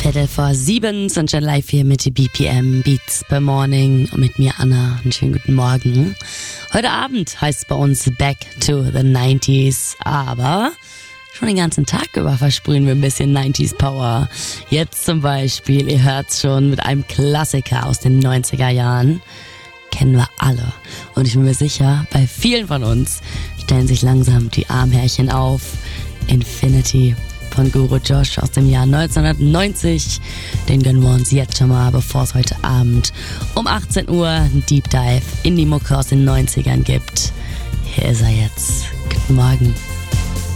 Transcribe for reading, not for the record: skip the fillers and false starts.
7:15 sind schon live hier mit BPM Beats per Morning und mit mir Anna. Einen schönen guten Morgen. Heute Abend heißt es bei uns Back to the 90s, aber schon den ganzen Tag über versprühen wir ein bisschen 90s Power. Jetzt zum Beispiel, ihr hört's schon, mit einem Klassiker aus den 90er Jahren. Kennen wir alle. Und ich bin mir sicher, bei vielen von uns stellen sich langsam die Armhärchen auf. Infinity von Guru Josh aus dem Jahr 1990. Den gönnen wir uns jetzt schon mal, bevor es heute Abend um 18 Uhr einen Deep Dive in die Mucke aus den 90ern gibt. Hier ist er jetzt. Guten Morgen.